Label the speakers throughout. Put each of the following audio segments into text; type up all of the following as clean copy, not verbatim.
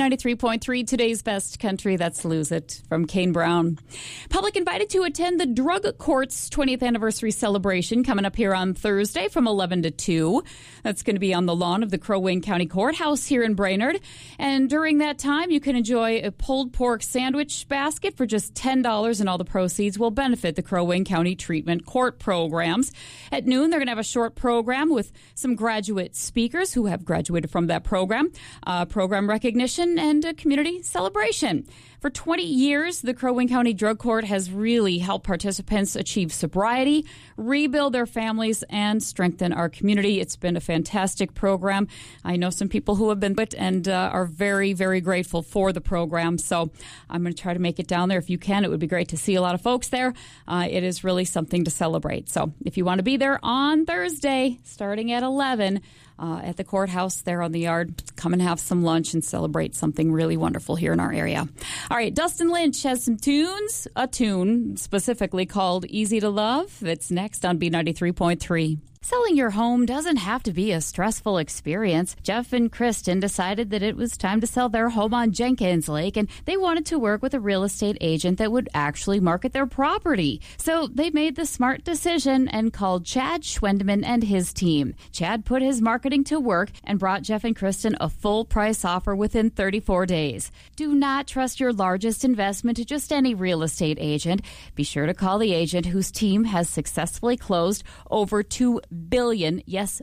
Speaker 1: B93.3, today's best country. That's Lose It from Kane Brown. Public invited to attend the Drug Court's 20th anniversary celebration coming up here on Thursday from 11 to 2. That's going to be on the lawn of the Crow Wing County Courthouse here in Brainerd. And during that time, you can enjoy a pulled pork sandwich basket for just $10, and all the proceeds will benefit the Crow Wing County Treatment Court programs. At noon, they're going to have a short program with some graduate speakers who have graduated from that program, program recognition, and a community celebration. For 20 years, the Crow Wing County Drug Court has really helped participants achieve sobriety, rebuild their families, and strengthen our community. It's been a fantastic program. I know some people who have been with and are very, very grateful for the program. So I'm going to try to make it down there if you can. It would be great to see a lot of folks there. It is really something to celebrate. So if you want to be there on Thursday, starting at 11, at the courthouse there on the yard, come and have some lunch and celebrate something really wonderful here in our area. All right, Dustin Lynch has some tunes, a tune specifically called Easy to Love. It's next on B93.3. Selling your home doesn't have to be a stressful experience. Jeff and Kristen decided that it was time to sell their home on Jenkins Lake, and they wanted to work with a real estate agent that would actually market their property. So they made the smart decision and called Chad Schwendeman and his team. Chad put his marketing to work and brought Jeff and Kristen a full price offer within 34 days. Do not trust your largest investment to just any real estate agent. Be sure to call the agent whose team has successfully closed over $2 billion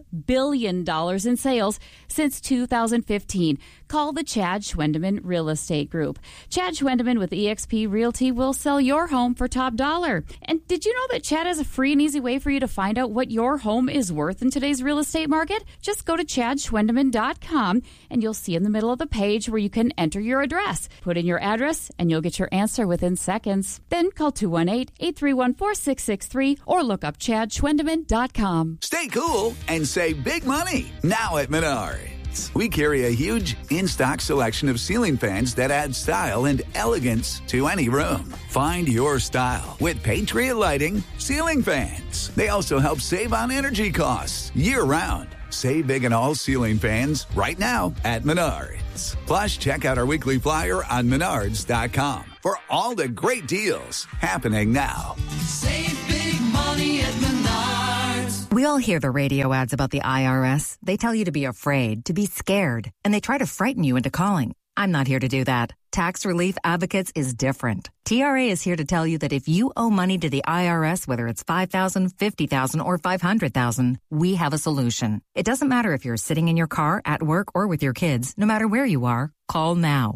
Speaker 1: in sales since 2015. Call the Chad Schwendeman Real Estate Group. Chad Schwendeman with eXp Realty will sell your home for top dollar. And did you know that Chad has a free and easy way for you to find out what your home is worth in today's real estate market? Just go to ChadSchwendeman.com and you'll see in the middle of the page where you can enter your address. Put in your address and you'll get your answer within seconds. Then call 218-831-4663 or look up ChadSchwendeman.com.
Speaker 2: Stay cool and save big money now at Menards. We carry a huge in-stock selection of ceiling fans that add style and elegance to any room. Find your style with Patriot Lighting ceiling fans. They also help save on energy costs year-round. Save big on all ceiling fans right now at Menards. Plus, check out our weekly flyer on Menards.com for all the great deals happening now.
Speaker 3: Save big money at Menards.
Speaker 4: We all hear the radio ads about the IRS. They tell you to be afraid, to be scared, and they try to frighten you into calling. I'm not here to do that. Tax Relief Advocates is different. TRA is here to tell you that if you owe money to the IRS, whether it's $5,000, $50,000, or $500,000, we have a solution. It doesn't matter if you're sitting in your car, at work, or with your kids. No matter where you are, call now.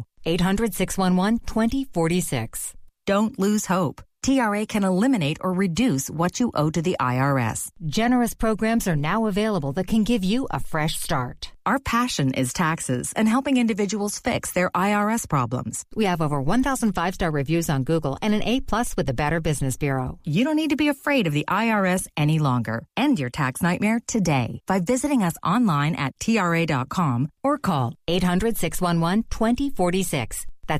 Speaker 4: 800-611-2046. Don't lose hope. TRA can eliminate or reduce what you owe to the IRS.
Speaker 5: Generous programs are now available that can give you a fresh start.
Speaker 4: Our passion is taxes and helping individuals fix their IRS problems.
Speaker 5: We have over 1,000 five-star reviews on Google and an A+ with the Better Business Bureau.
Speaker 4: You don't need to be afraid of the IRS any longer. End your tax nightmare today by visiting us online at TRA.com or call
Speaker 5: 800-611-2046. That's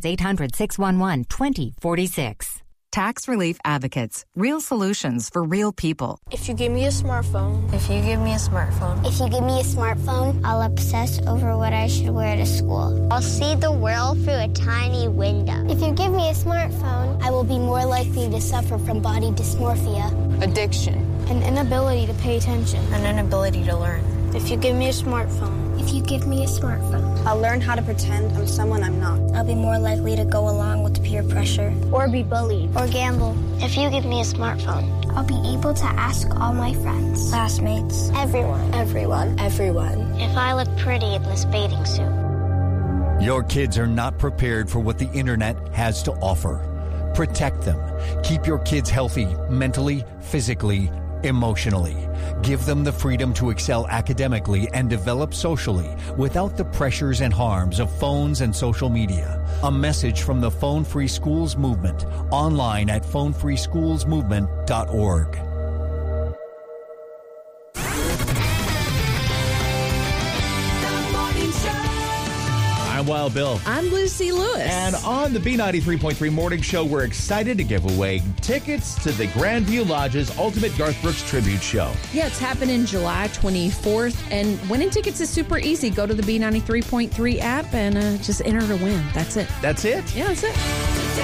Speaker 5: 800-611-2046.
Speaker 4: Tax Relief Advocates. Real solutions for real people.
Speaker 6: If you give me a smartphone.
Speaker 7: If you give me a smartphone.
Speaker 8: If you give me a smartphone, I'll obsess over what I should wear to school. I'll see the world through a tiny window.
Speaker 9: If you give me a smartphone, I will be more likely to suffer from body dysmorphia,
Speaker 6: addiction,
Speaker 9: an inability to pay attention,
Speaker 7: an inability to learn.
Speaker 6: If you give me a smartphone.
Speaker 9: If you give me a smartphone,
Speaker 6: I'll learn how to pretend I'm someone I'm not.
Speaker 9: I'll be more likely to go along with peer pressure,
Speaker 6: or be bullied,
Speaker 8: or gamble. If you give me a smartphone,
Speaker 9: I'll be able to ask all my friends,
Speaker 6: classmates,
Speaker 9: everyone,
Speaker 8: if I look pretty in this bathing suit.
Speaker 10: Your kids are not prepared for what the internet has to offer. Protect them. Keep your kids healthy mentally, physically, emotionally. Give them the freedom to excel academically and develop socially without the pressures and harms of phones and social media. A message from the Phone Free Schools Movement, online at phonefreeschoolsmovement.org.
Speaker 11: I'm Wild Bill.
Speaker 12: I'm Lucy Lewis.
Speaker 11: And on the B93.3 Morning Show, we're excited to give away tickets to the Grandview Lodge's Ultimate Garth Brooks Tribute Show.
Speaker 12: Yeah, it's happening July 24th. And winning tickets is super easy. Go to the B93.3 app and just enter to win. That's it.
Speaker 11: That's it?
Speaker 12: Yeah, that's it.